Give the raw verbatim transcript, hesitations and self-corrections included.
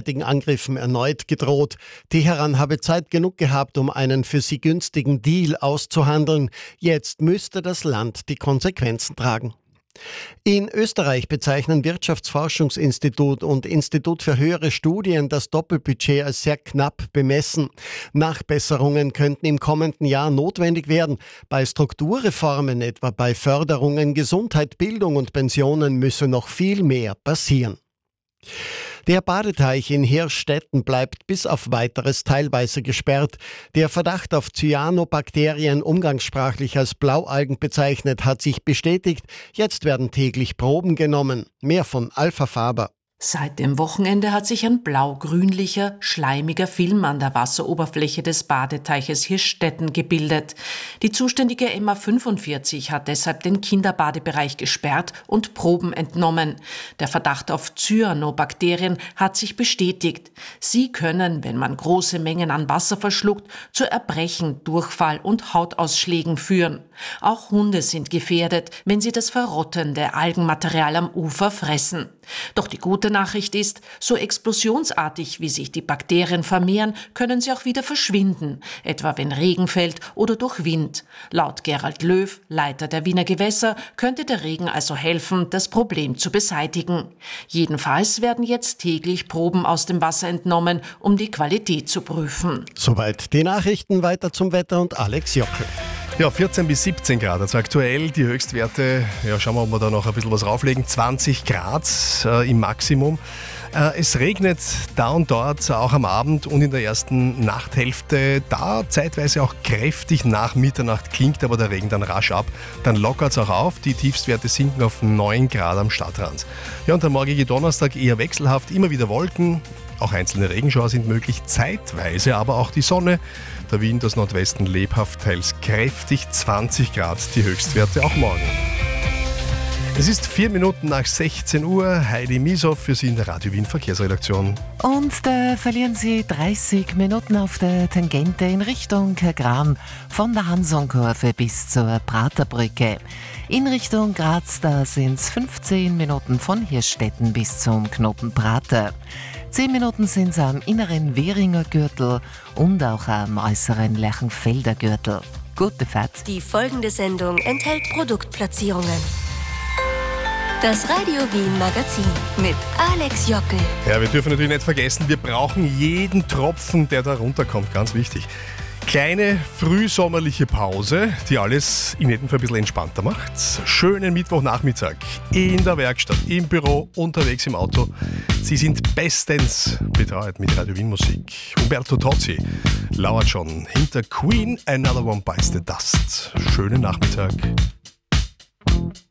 gewaltigen Angriffen erneut gedroht. Teheran habe Zeit genug gehabt, um einen für sie günstigen Deal auszuhandeln. Jetzt müsste das Land die Konsequenzen tragen. In Österreich bezeichnen Wirtschaftsforschungsinstitut und Institut für höhere Studien das Doppelbudget als sehr knapp bemessen. Nachbesserungen könnten im kommenden Jahr notwendig werden. Bei Strukturreformen, etwa bei Förderungen, Gesundheit, Bildung und Pensionen, müsse noch viel mehr passieren. Der Badeteich in Hirschstetten bleibt bis auf Weiteres teilweise gesperrt. Der Verdacht auf Cyanobakterien, umgangssprachlich als Blaualgen bezeichnet, hat sich bestätigt. Jetzt werden täglich Proben genommen. Mehr von Alpha Faber. Seit dem Wochenende hat sich ein blau-grünlicher, schleimiger Film an der Wasseroberfläche des Badeteiches Hirschstetten gebildet. Die zuständige M A fünfundvierzig hat deshalb den Kinderbadebereich gesperrt und Proben entnommen. Der Verdacht auf Cyanobakterien hat sich bestätigt. Sie können, wenn man große Mengen an Wasser verschluckt, zu Erbrechen, Durchfall und Hautausschlägen führen. Auch Hunde sind gefährdet, wenn sie das verrottende Algenmaterial am Ufer fressen. Doch die gute Nachricht ist, so explosionsartig wie sich die Bakterien vermehren, können sie auch wieder verschwinden, etwa wenn Regen fällt oder durch Wind. Laut Gerald Löw, Leiter der Wiener Gewässer, könnte der Regen also helfen, das Problem zu beseitigen. Jedenfalls werden jetzt täglich Proben aus dem Wasser entnommen, um die Qualität zu prüfen. Soweit die Nachrichten, weiter zum Wetter und Alex Jockel. Ja, vierzehn bis siebzehn Grad, also aktuell die Höchstwerte, ja, schauen wir, ob wir da noch ein bisschen was rauflegen, zwanzig Grad äh, im Maximum. Äh, es regnet da und dort, auch am Abend und in der ersten Nachthälfte, da zeitweise auch kräftig nach Mitternacht, klingt aber der Regen dann rasch ab. Dann lockert es auch auf, die Tiefstwerte sinken auf neun Grad am Stadtrand. Ja, und der morgige Donnerstag eher wechselhaft, immer wieder Wolken. Auch einzelne Regenschauer sind möglich, zeitweise aber auch die Sonne. Der Wind aus Nordwesten lebhaft, teils kräftig, zwanzig Grad die Höchstwerte auch morgen. Es ist vier Minuten nach sechzehn Uhr. Heidi Misow für Sie in der Radio Wien Verkehrsredaktion. Und da verlieren Sie dreißig Minuten auf der Tangente in Richtung Gram von der Hansonkurve bis zur Praterbrücke. In Richtung Graz, da sind es fünfzehn Minuten von Hirschstetten bis zum Knoten Prater. Zehn Minuten sind es am inneren Währinger Gürtel und auch am äußeren Lerchenfelder Gürtel. Gute Fahrt. Die folgende Sendung enthält Produktplatzierungen. Das Radio Wien Magazin mit Alex Jockel. Ja, wir dürfen natürlich nicht vergessen, wir brauchen jeden Tropfen, der da runterkommt, ganz wichtig. Kleine frühsommerliche Pause, die alles in jedem Fall ein bisschen entspannter macht. Schönen Mittwochnachmittag in der Werkstatt, im Büro, unterwegs im Auto. Sie sind bestens betreut mit Radio Wien Musik. Umberto Tozzi lauert schon hinter Queen, Another One Bites the Dust. Schönen Nachmittag.